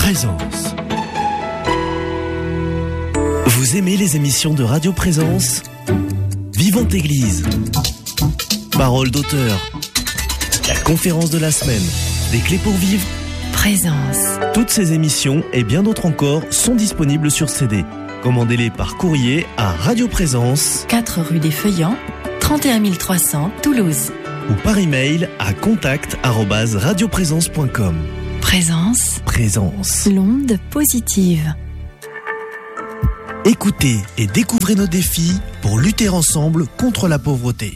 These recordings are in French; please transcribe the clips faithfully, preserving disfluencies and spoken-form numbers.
Présence. Vous aimez les émissions de Radio Présence ? Vivante Église. Parole d'auteur. La conférence de la semaine. Des clés pour vivre. Présence. Toutes ces émissions et bien d'autres encore sont disponibles sur C D. Commandez-les par courrier à Radio Présence, quatre rue des Feuillants, trente et un mille trois cents, Toulouse. Ou par email à contact arobase radioprésence point com. Présence. Présence. L'onde positive. Écoutez et découvrez nos défis pour lutter ensemble contre la pauvreté.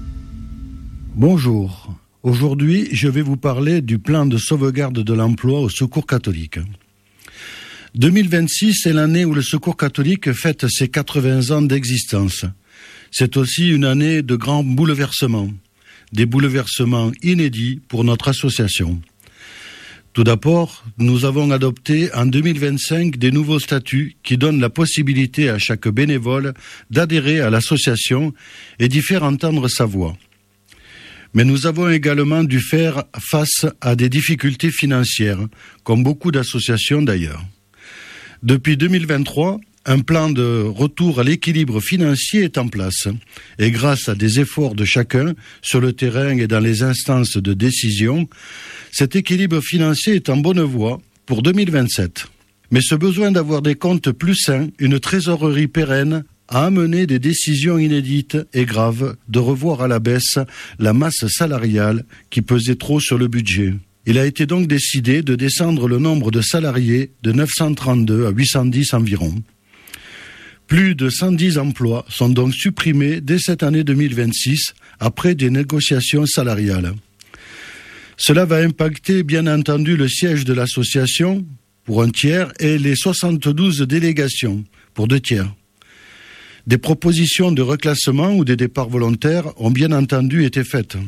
Bonjour. Aujourd'hui, je vais vous parler du plan de sauvegarde de l'emploi au Secours catholique. deux mille vingt-six est l'année où le Secours catholique fête ses quatre-vingts ans d'existence. C'est aussi une année de grands bouleversements, des bouleversements inédits pour notre association. Tout d'abord, nous avons adopté en deux mille vingt-cinq des nouveaux statuts qui donnent la possibilité à chaque bénévole d'adhérer à l'association et d'y faire entendre sa voix. Mais nous avons également dû faire face à des difficultés financières, comme beaucoup d'associations d'ailleurs. Depuis deux mille vingt-trois, un plan de retour à l'équilibre financier est en place. Et grâce à des efforts de chacun, sur le terrain et dans les instances de décision, cet équilibre financier est en bonne voie pour deux mille vingt-sept. Mais ce besoin d'avoir des comptes plus sains, une trésorerie pérenne, a amené des décisions inédites et graves de revoir à la baisse la masse salariale qui pesait trop sur le budget. Il a été donc décidé de descendre le nombre de salariés de neuf cent trente-deux à huit cent dix environ. Plus de cent dix emplois sont donc supprimés dès cette année deux mille vingt-six après des négociations salariales. Cela va impacter bien entendu le siège de l'association pour un tiers et les soixante-douze délégations pour deux tiers. Des propositions de reclassement ou des départs volontaires ont bien entendu été faites.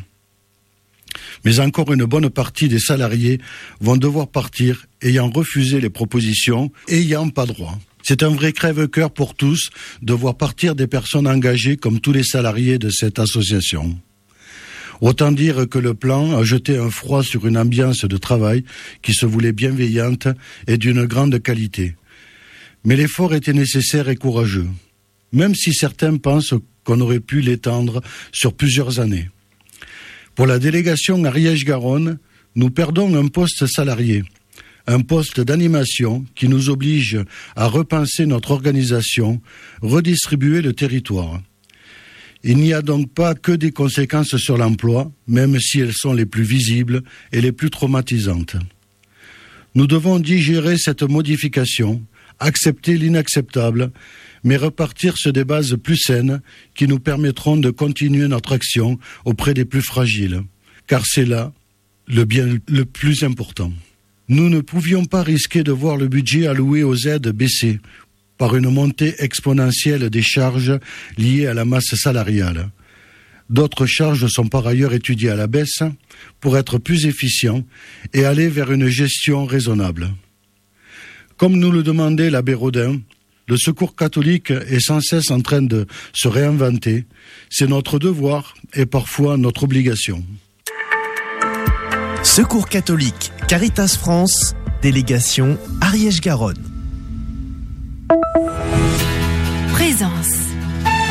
Mais encore une bonne partie des salariés vont devoir partir ayant refusé les propositions et ayant pas droit. C'est un vrai crève-cœur pour tous de voir partir des personnes engagées comme tous les salariés de cette association. Autant dire que le plan a jeté un froid sur une ambiance de travail qui se voulait bienveillante et d'une grande qualité. Mais l'effort était nécessaire et courageux, même si certains pensent qu'on aurait pu l'étendre sur plusieurs années. Pour la délégation Ariège-Garonne, nous perdons un poste salarié, un poste d'animation qui nous oblige à repenser notre organisation, redistribuer le territoire. Il n'y a donc pas que des conséquences sur l'emploi, même si elles sont les plus visibles et les plus traumatisantes. Nous devons digérer cette modification, accepter l'inacceptable, mais repartir sur des bases plus saines qui nous permettront de continuer notre action auprès des plus fragiles, car c'est là le bien le plus important. Nous ne pouvions pas risquer de voir le budget alloué aux aides baisser par une montée exponentielle des charges liées à la masse salariale. D'autres charges sont par ailleurs étudiées à la baisse pour être plus efficients et aller vers une gestion raisonnable. Comme nous le demandait l'abbé Rodin, le Secours catholique est sans cesse en train de se réinventer. C'est notre devoir et parfois notre obligation. Secours catholique, Caritas France, délégation Ariège-Garonne.